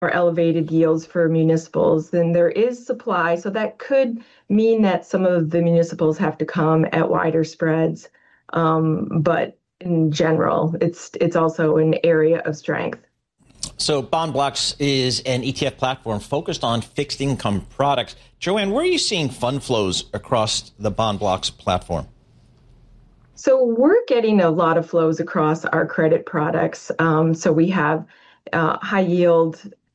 or elevated yields for municipals, then there is supply. So that could mean that some of the municipals have to come at wider spreads. But in general, it's also an area of strength. So BondBlocks is an ETF platform focused on fixed income products. Joanne, where are you seeing fund flows across the BondBlocks platform? So we're getting a lot of flows across our credit products. So we have high yield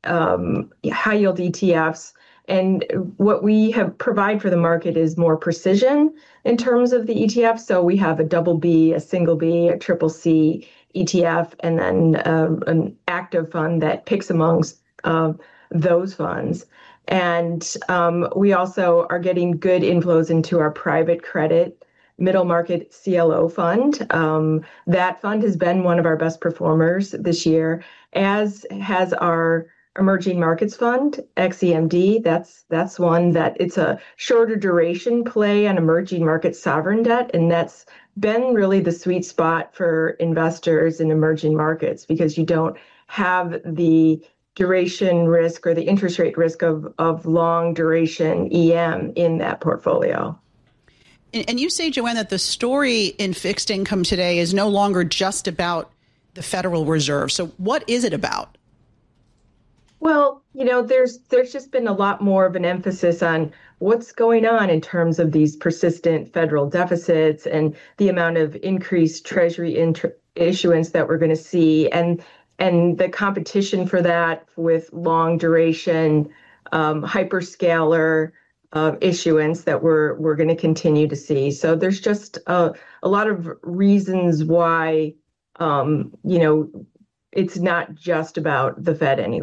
ETFs. And what we have provide for the market is more precision in terms of the ETF. So we have a double B, a single B, a triple C ETF, and then an active fund that picks amongst those funds. And we also are getting good inflows into our private credit middle market CLO fund. That fund has been one of our best performers this year, as has our Emerging Markets Fund, XEMD. That's one that it's a shorter duration play on emerging market sovereign debt, and that's been really the sweet spot for investors in emerging markets because you don't have the duration risk or the interest rate risk of long duration EM in that portfolio. And you say, Joanne, that the story in fixed income today is no longer just about the Federal Reserve. So what is it about? Well, there's just been a lot more of an emphasis on what's going on in terms of these persistent federal deficits and the amount of increased Treasury issuance that we're going to see, and the competition for that with long duration hyperscaler issuance that we're going to continue to see. So there's just a lot of reasons why it's not just about the Fed anymore.